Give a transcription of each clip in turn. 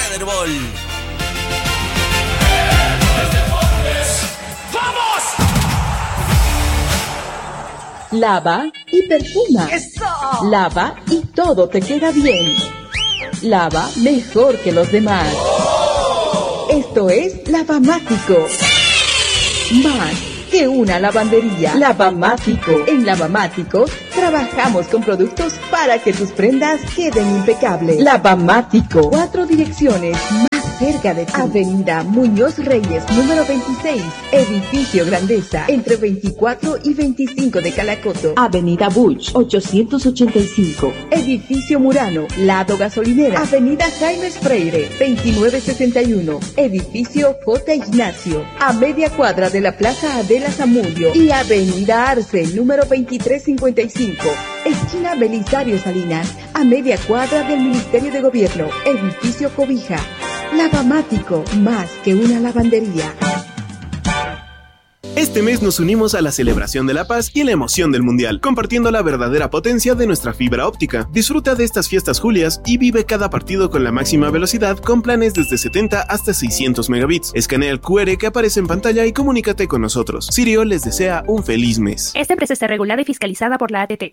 de Herbol. Lava y perfuma. ¡Eso! Lava y todo te queda bien. Lava mejor que los demás. Esto es Lavamático. Más que una lavandería. Lavamático. En Lavamático trabajamos con productos para que tus prendas queden impecables. Lavamático. 4 direcciones más cerca de ti. Avenida Muñoz Reyes, número 26. Edificio Grandeza, entre 24 y 25 de Calacoto. Avenida Buch, 885. Edificio Murano, lado gasolinera. Avenida Jaime Freire, 2961. Edificio J. Ignacio, a media cuadra de la Plaza Adela Zamudio. Y Avenida Arce, número 2355. Esquina Belisario Salinas, a media cuadra del Ministerio de Gobierno. Edificio Cobija. Lavamático, más que una lavandería. Este mes nos unimos a la celebración de la paz y la emoción del mundial, compartiendo la verdadera potencia de nuestra fibra óptica. Disfruta de estas fiestas julias y vive cada partido con la máxima velocidad con planes desde 70 hasta 600 megabits. Escanea el QR que aparece en pantalla y comunícate con nosotros. Sirio les desea un feliz mes. Esta empresa está regulada y fiscalizada por la ATT.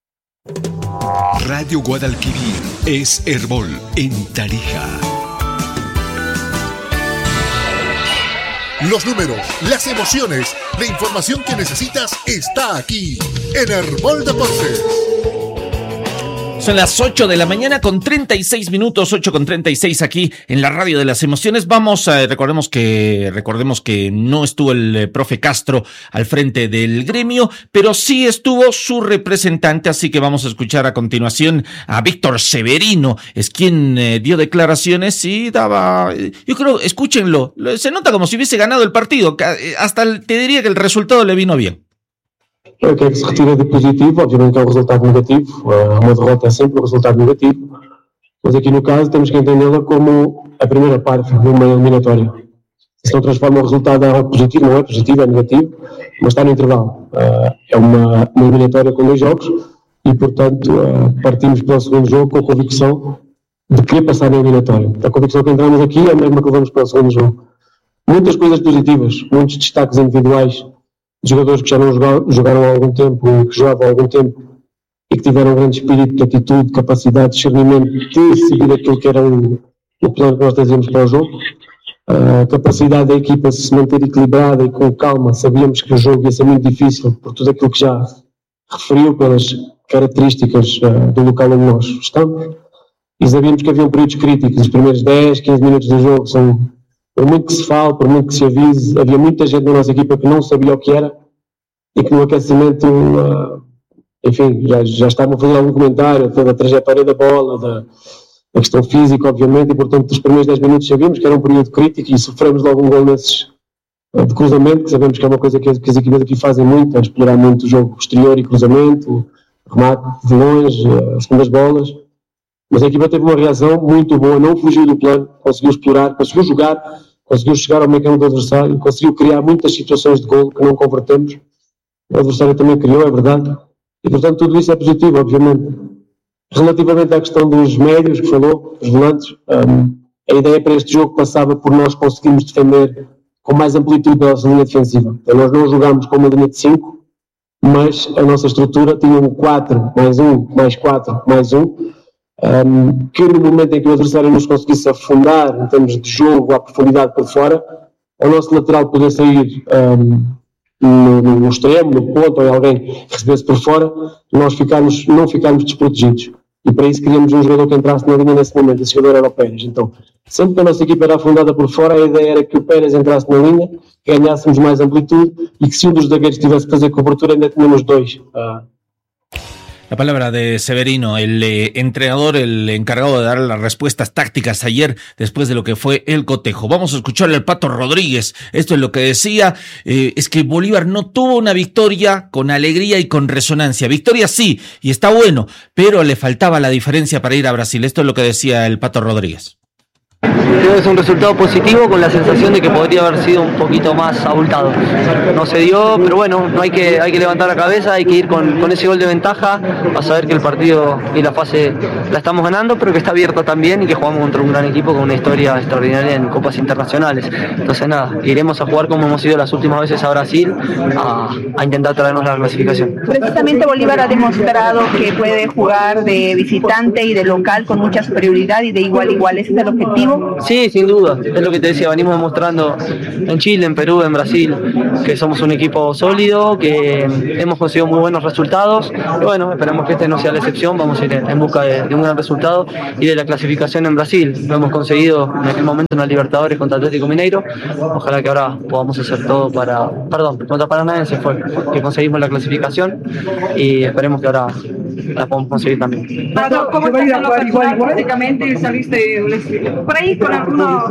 Radio Guadalquivir es Herbol en Tarija. Los números, las emociones, la información que necesitas está aquí en Herbol Deportes. Son las 8 de la mañana con 36 minutos, 8 con 36 aquí en la Radio de las Emociones. Vamos a, recordemos que no estuvo el profe Castro al frente del gremio, pero sí estuvo su representante, así que vamos a escuchar a continuación a Víctor Severino, es quien dio declaraciones y daba, yo creo, escúchenlo, se nota como si hubiese ganado el partido, hasta te diría que el resultado le vino bien. O que é que se retira de positivo? Obviamente que é um resultado negativo, uma derrota é sempre um resultado negativo, mas aqui no caso temos que entendê-la como a primeira parte de uma eliminatória. Se não transforma o resultado em algo positivo, não é positivo, é negativo, mas está no intervalo. É uma eliminatória com 2 jogos e, portanto, partimos para o segundo jogo com a convicção de querer passar na eliminatória. A convicção que entramos aqui é a mesma que levamos para o segundo jogo. Muitas coisas positivas, muitos destaques individuais, jogadores que já não jogaram há algum tempo, que jogavam há algum tempo e que tiveram um grande espírito de atitude, capacidade, discernimento de seguir aquilo que era o plano que nós trazíamos para o jogo. A capacidade da equipa se manter equilibrada e com calma. Sabíamos que o jogo ia ser muito difícil por tudo aquilo que já referiu, pelas características do local onde nós estamos, e sabíamos que haviam períodos críticos. Os primeiros 10, 15 minutos do jogo são, por muito que se fale, por muito que se avise, havia muita gente na nossa equipa que não sabia o que era e que no aquecimento, enfim, já estavam a fazer algum comentário da trajetória da bola, da questão física, obviamente, e portanto os primeiros 10 minutos sabíamos que era um período crítico e sofremos logo um gol nesses de cruzamento, que sabemos que é uma coisa que as equipas aqui fazem muito, é explorar muito o jogo exterior e cruzamento, remate de longe, as segundas bolas. Mas a equipa teve uma reação muito boa, não fugiu do plano, conseguiu explorar, conseguiu jogar, conseguiu chegar ao meio campo do adversário, conseguiu criar muitas situações de golo que não convertemos. O adversário também criou, é verdade. E, portanto, tudo isso é positivo, obviamente. Relativamente à questão dos médios que falou, os volantes, a ideia para este jogo passava por nós conseguirmos defender com mais amplitude a nossa linha defensiva. Então, nós não jogámos com uma linha de 5, mas a nossa estrutura tinha um 4, mais 1, mais 4, mais 1, que no momento em que o adversário nos conseguisse afundar em termos de jogo, à profundidade por fora, o nosso lateral poder sair no extremo, no ponto, ou alguém que recebesse por fora, nós não ficarmos desprotegidos. E para isso queríamos um jogador que entrasse na linha nesse momento. Esse jogador era o Pérez. Então, sempre que a nossa equipa era afundada por fora, a ideia era que o Pérez entrasse na linha, ganhássemos mais amplitude e que se um dos zagueiros tivesse que fazer cobertura, ainda tínhamos 2. La palabra de Severino, el entrenador, el encargado de dar las respuestas tácticas ayer después de lo que fue el cotejo. Vamos a escucharle al Pato Rodríguez. Esto es lo que decía, es que Bolívar no tuvo una victoria con alegría y con resonancia. Victoria sí, y está bueno, pero le faltaba la diferencia para ir a Brasil. Esto es lo que decía el Pato Rodríguez. Creo que es un resultado positivo con la sensación de que podría haber sido un poquito más abultado. No se dio, pero bueno, no hay que levantar la cabeza, hay que ir con ese gol de ventaja, a saber que el partido y la fase la estamos ganando, pero que está abierto también y que jugamos contra un gran equipo con una historia extraordinaria en copas internacionales. Entonces nada, iremos a jugar como hemos ido las últimas veces a Brasil, a intentar traernos la clasificación. Precisamente Bolívar ha demostrado que puede jugar de visitante y de local con mucha superioridad y de igual a igual. ¿Ese es el objetivo? Sí, sin duda, es lo que te decía, venimos demostrando en Chile, en Perú, en Brasil, que somos un equipo sólido, que hemos conseguido muy buenos resultados, y bueno, esperemos que este no sea la excepción, vamos a ir en busca de un gran resultado y de la clasificación en Brasil. Lo hemos conseguido en aquel momento en la Libertadores contra Atlético Mineiro, ojalá que ahora podamos hacer todo contra Paranaense fue, que conseguimos la clasificación y esperemos que ahora la podamos conseguir también. Pato, ¿cómo estás en lo personal? Prácticamente saliste por ahí con algunos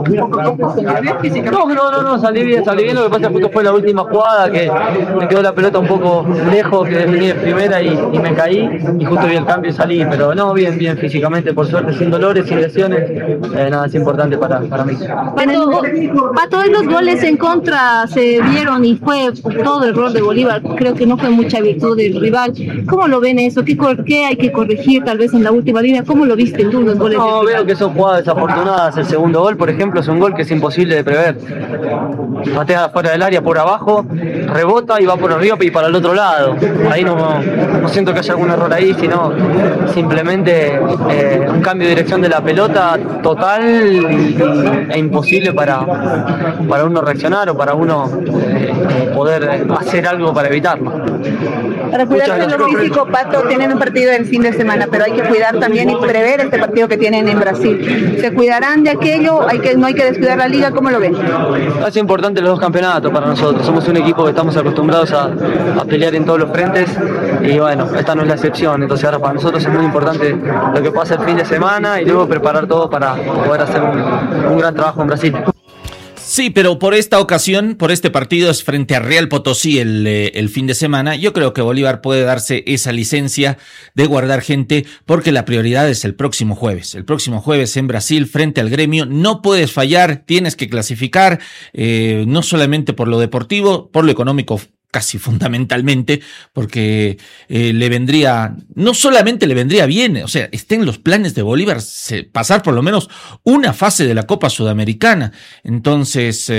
No, salí bien, lo que pasa es que fue la última jugada que me quedó la pelota un poco lejos, que definí de primera y me caí y justo vi el cambio y salí, pero no, bien físicamente, por suerte, sin dolores, sin lesiones, nada, es importante para mí. Pato, hoy los goles en contra se vieron y fue todo error de Bolívar, creo que no fue mucha virtud del rival. ¿Cómo lo ven eso? ¿Qué hay que corregir tal vez en la última línea? ¿Cómo lo viste tú los goles? No, veo que son jugadas desafortunadas. El segundo gol, por ejemplo, es un gol que es imposible de prever. Patea fuera del área por abajo, rebota y va por arriba y para el otro lado. Ahí no siento que haya algún error ahí, sino simplemente un cambio de dirección de la pelota total e imposible para uno reaccionar o para uno poder hacer algo para evitarlo. Para cuidarse lo físico, Pato, tienen un partido el fin de semana, pero hay que cuidar también y prever este partido que tienen en Brasil. ¿Se cuidarán de aquello? No hay que descuidar la liga, ¿cómo lo ven? Es importante los dos campeonatos para nosotros. Somos un equipo que estamos acostumbrados a pelear en todos los frentes y bueno, esta no es la excepción. Entonces ahora para nosotros es muy importante lo que pasa el fin de semana y luego preparar todo para poder hacer un gran trabajo en Brasil. Sí, pero por esta ocasión, por este partido es frente a Real Potosí el fin de semana. Yo creo que Bolívar puede darse esa licencia de guardar gente porque la prioridad es el próximo jueves. El próximo jueves en Brasil frente al Gremio. No puedes fallar, tienes que clasificar, no solamente por lo deportivo, por lo económico casi fundamentalmente, porque no solamente le vendría bien, o sea, está en los planes de Bolívar pasar por lo menos una fase de la Copa Sudamericana. Entonces,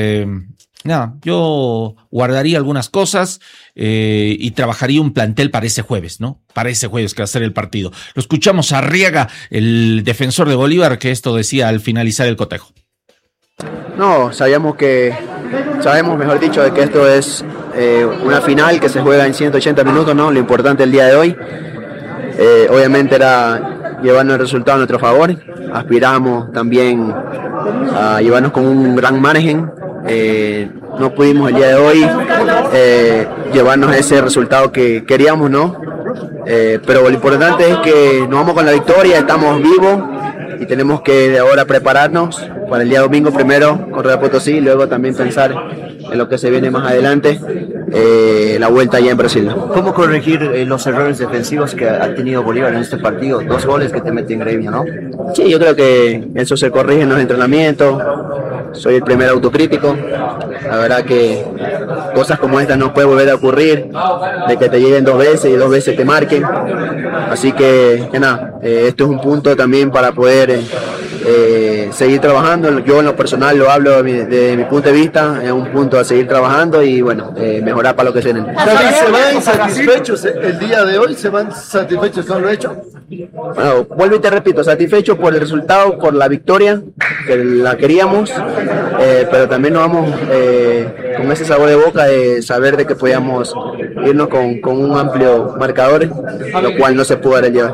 yo guardaría algunas cosas y trabajaría un plantel para ese jueves, ¿no? Para ese jueves que va a ser el partido. Lo escuchamos a Arriaga, el defensor de Bolívar, que esto decía al finalizar el cotejo. No, sabemos, mejor dicho, de que esto es una final que se juega en 180 minutos, ¿no? Lo importante el día de hoy, obviamente era llevarnos el resultado a nuestro favor. Aspiramos también a llevarnos con un gran margen. No pudimos el día de hoy llevarnos ese resultado que queríamos, ¿no? Pero lo importante es que nos vamos con la victoria, estamos vivos y tenemos que de ahora prepararnos para el día domingo primero con Real Potosí y luego también pensar en lo que se viene más adelante, la vuelta allá en Brasil. ¿Cómo corregir los errores defensivos que ha tenido Bolívar en este partido? 2 goles que te mete en Gremio, ¿no? Sí, yo creo que eso se corrige en los entrenamientos. Soy el primer autocrítico. La verdad que cosas como estas no puede volver a ocurrir, de que te lleguen 2 veces y 2 veces te marquen. Así que nada, esto es un punto también para poder seguir trabajando. Yo en lo personal lo hablo de mi punto de vista, es un punto a seguir trabajando y bueno, mejorar para lo que se viene. ¿Se van satisfechos el día de hoy? ¿Se van satisfechos con lo hecho? Bueno, vuelvo y te repito, satisfecho por el resultado, por la victoria, que la queríamos, pero también nos vamos con ese sabor de boca de saber de que podíamos irnos con un amplio marcador, lo cual no se pudo dar el día.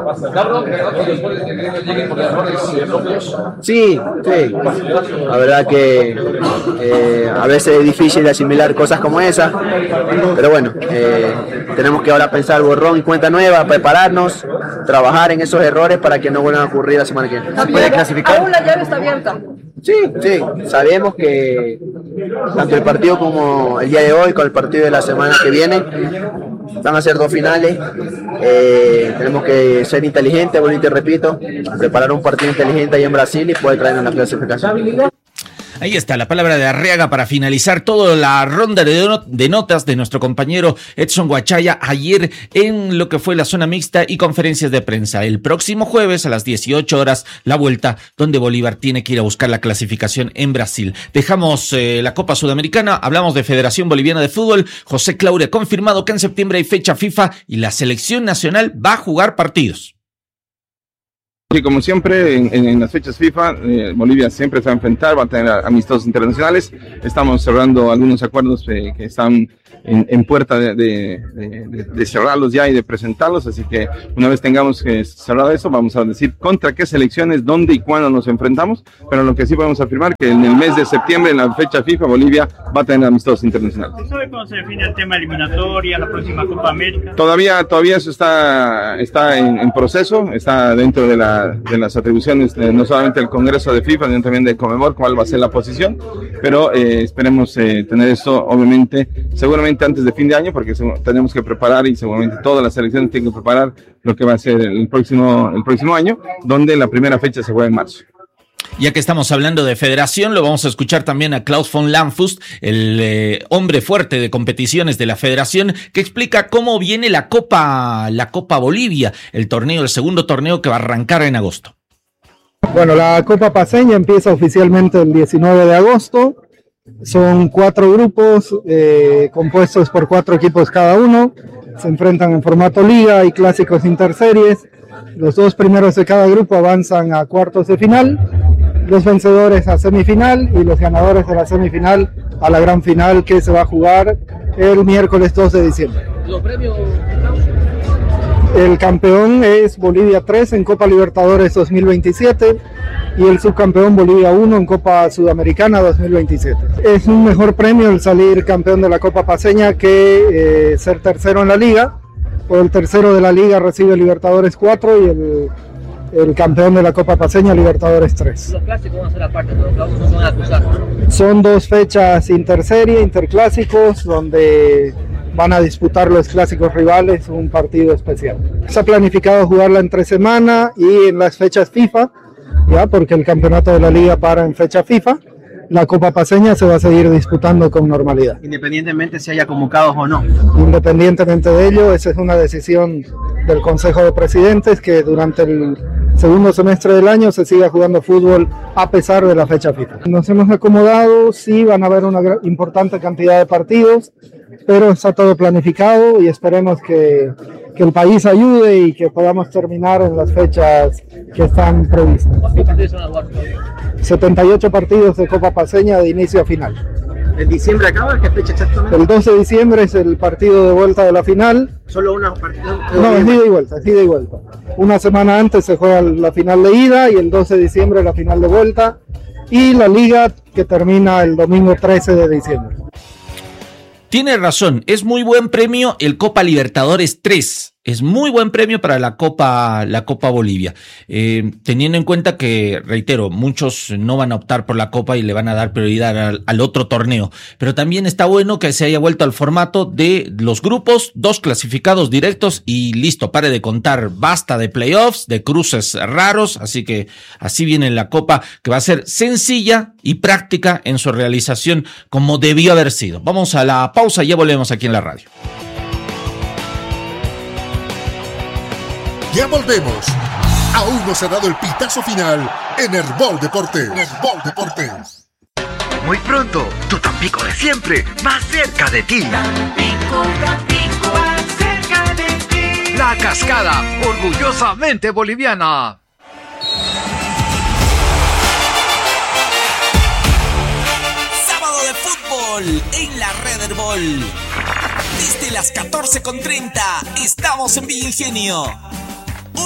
Sí, la verdad que a veces es difícil de asimilar cosas como esa, pero bueno, tenemos que ahora pensar borrón y cuenta nueva, prepararnos, trabajar en esos errores para que no vuelvan a ocurrir la semana que viene. ¿Se puede clasificar? ¿Aún la llave está abierta? Sí, sabemos que tanto el partido como el día de hoy, con el partido de la semana que viene. Van a ser 2 finales. Tenemos que ser inteligentes, bueno, y te repito, preparar un partido inteligente ahí en Brasil y poder traer una clasificación. Ahí está la palabra de Arriaga para finalizar toda la ronda de notas de nuestro compañero Edson Huachaya ayer en lo que fue la zona mixta y conferencias de prensa. El próximo jueves a las 18 horas la vuelta donde Bolívar tiene que ir a buscar la clasificación en Brasil. Dejamos la Copa Sudamericana, hablamos de Federación Boliviana de Fútbol. José Claure ha confirmado que en septiembre hay fecha FIFA y la selección nacional va a jugar partidos. Sí, como siempre, en las fechas FIFA, Bolivia siempre se va a enfrentar, va a tener amistosos internacionales. Estamos cerrando algunos acuerdos que están en puerta de cerrarlos ya y de presentarlos, así que una vez tengamos cerrado eso, vamos a decir contra qué selecciones, dónde y cuándo nos enfrentamos, pero lo que sí podemos afirmar que en el mes de septiembre, en la fecha FIFA, Bolivia va a tener amistosos internacionales. ¿Se sabe cómo se define el tema eliminatoria, la próxima Copa América? Todavía eso está en proceso, está dentro de las atribuciones no solamente del Congreso de FIFA, sino también de Conmebol, cuál va a ser la posición, pero esperemos tener eso, obviamente, seguramente antes de fin de año, porque tenemos que preparar y seguramente todas las selecciones tienen que preparar lo que va a ser el próximo año, donde la primera fecha se juega en marzo. Ya que estamos hablando de federación, lo vamos a escuchar también a Klaus von Landfust, el hombre fuerte de competiciones de la federación, que explica cómo viene la Copa Bolivia, el segundo torneo que va a arrancar en agosto. Bueno, la Copa Paceña empieza oficialmente el 19 de agosto. Son 4 grupos compuestos por 4 equipos cada uno. Se enfrentan en formato liga y clásicos interseries. Los 2 primeros de cada grupo avanzan a cuartos de final, los vencedores a semifinal y los ganadores de la semifinal a la gran final, que se va a jugar el miércoles 2 de diciembre. ¿Los premios? El campeón es Bolivia 3 en Copa Libertadores 2027 y el subcampeón Bolivia 1 en Copa Sudamericana 2027. Es un mejor premio el salir campeón de la Copa Paceña que ser tercero en la liga. O el tercero de la liga recibe Libertadores 4 y el campeón de la Copa Paceña Libertadores 3. Los clásicos van a ser aparte, los clásicos no se van a cruzar. Son 2 fechas interserie, interclásicos, donde van a disputar los clásicos rivales un partido especial. Se ha planificado jugarla entre semana y en las fechas FIFA, ya porque el campeonato de la liga para en fecha FIFA. La Copa Paceña se va a seguir disputando con normalidad. Independientemente si haya convocados o no. Independientemente de ello, esa es una decisión del Consejo de Presidentes, que durante el segundo semestre del año se siga jugando fútbol a pesar de la fecha FIFA. Nos hemos acomodado, sí van a haber una importante cantidad de partidos, pero está todo planificado y esperemos que el país ayude y que podamos terminar en las fechas que están previstas. ¿Cuántos partidos son a 78 partidos de Copa Paceña de inicio a final. ¿En diciembre acaba? ¿Qué fecha exactamente? El 12 de diciembre es el partido de vuelta de la final. ¿Solo una partida? No, es ida y vuelta, Una semana antes se juega la final de ida y el 12 de diciembre la final de vuelta. Y la liga que termina el domingo 13 de diciembre. Tiene razón, es muy buen premio el Copa Libertadores 3. Es muy buen premio para la Copa Bolivia. Teniendo en cuenta que, reitero, muchos no van a optar por la Copa y le van a dar prioridad al otro torneo. Pero también está bueno que se haya vuelto al formato de los grupos, 2 clasificados directos y listo, pare de contar. Basta de playoffs, de cruces raros. Así que así viene la Copa, que va a ser sencilla y práctica en su realización como debió haber sido. Vamos a la pausa y ya volvemos aquí en la radio. Ya volvemos. Aún no se ha dado el pitazo final en Herbol Deportes. Muy pronto, tu Tampico de siempre, más cerca de ti. Tampico, más cerca de ti. La Cascada, orgullosamente boliviana. Sábado de fútbol en la Red Herbol. Desde las 14:30 estamos en Villa Ingenio.